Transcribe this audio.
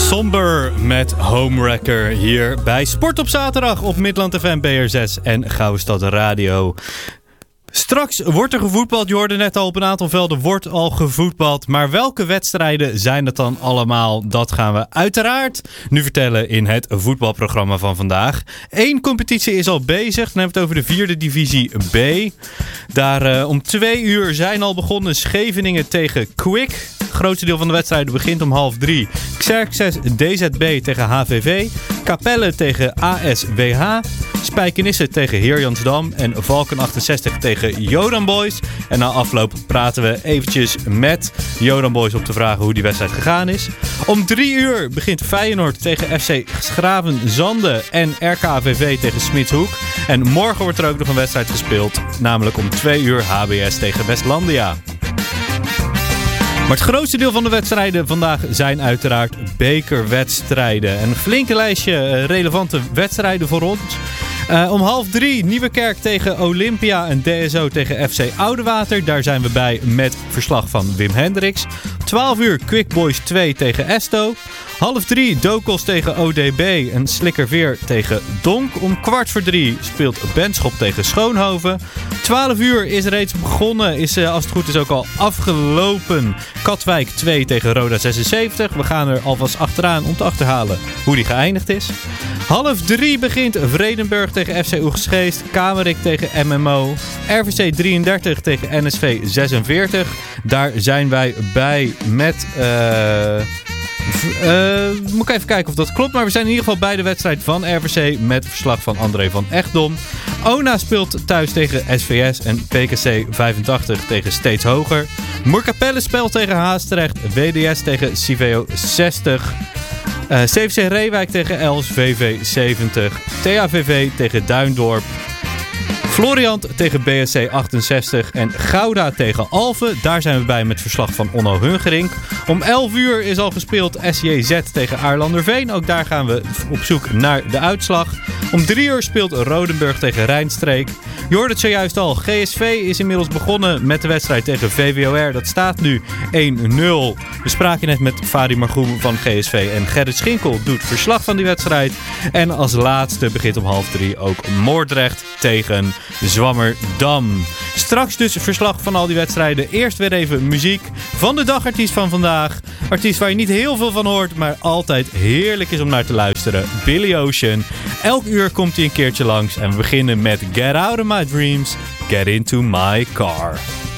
Somber met Homewrecker hier bij Sport op zaterdag op Midland FM, BR6 en Gouwstad Radio. Straks wordt er gevoetbald. Je hoorde net al, op een aantal velden wordt al gevoetbald. Maar welke wedstrijden zijn het dan allemaal? Dat gaan we uiteraard nu vertellen in het voetbalprogramma van vandaag. 1 competitie is al bezig. Dan hebben we het over de 4e divisie B. Daar om 2 uur zijn al begonnen Scheveningen tegen Quick. Het grootste deel van de wedstrijden begint om 2:30. Xerxes DZB tegen HVV. Capelle tegen ASWH. Spijkenisse tegen Heerjansdam. En Valken 68 tegen Jodan Boys. En na afloop praten we eventjes met Jodan Boys om te vragen hoe die wedstrijd gegaan is. Om 3 uur begint Feyenoord tegen FC Schravenzande en RKVV tegen Smitshoek. En morgen wordt er ook nog een wedstrijd gespeeld. Namelijk om 2 uur HBS tegen Westlandia. Maar het grootste deel van de wedstrijden vandaag zijn uiteraard bekerwedstrijden. En een flinke lijstje relevante wedstrijden voor ons. Om 2:30 Nieuwekerk tegen Olympia en DSO tegen FC Oudewater. Daar zijn we bij met verslag van Wim Hendricks. 12 uur Quick Boys 2 tegen Esto. 2:30 Dokos tegen ODB en Slikkerveer tegen Donk. Om 2:15 speelt Benschop tegen Schoonhoven. 12 uur is reeds begonnen. Is als het goed is ook al afgelopen. Katwijk 2 tegen Roda 76. We gaan er alvast achteraan om te achterhalen hoe die geëindigd is. 2:30 begint Vredenburg tegen FC Oegstgeest. Kamerik tegen MMO. RVC 33 tegen NSV 46. Daar zijn wij bij met... moet ik even kijken of dat klopt. Maar we zijn in ieder geval bij de wedstrijd van RVC met verslag van André van Echtdom. ONA speelt thuis tegen SVS en PKC 85 tegen Steeds Hoger. Moerkapelle speelt tegen Haastrecht. WDS tegen Civeo 60. CFC Reewijk tegen Els VV 70. TAVV tegen Duindorp. Floriant tegen BSC 68 en Gouda tegen Alphen. Daar zijn we bij met verslag van Onno Hungerink. Om 11 uur is al gespeeld SJZ tegen Aarlanderveen. Ook daar gaan we op zoek naar de uitslag. Om 3 uur speelt Rodenburg tegen Rijnstreek. Je hoorde het zojuist al. GSV is inmiddels begonnen met de wedstrijd tegen VWOR. Dat staat nu 1-0. We spraken net met Fadi Margoem van GSV. En Gerrit Schinkel doet verslag van die wedstrijd. En als laatste begint om 2:30 ook Moordrecht tegen Zwammerdam. Straks dus verslag van al die wedstrijden. Eerst weer even muziek van de dagartiest van vandaag. Artiest waar je niet heel veel van hoort, maar altijd heerlijk is om naar te luisteren. Billy Ocean. Elk uur komt hij een keertje langs. En we beginnen met Get Out of My Dreams, Get Into My Car.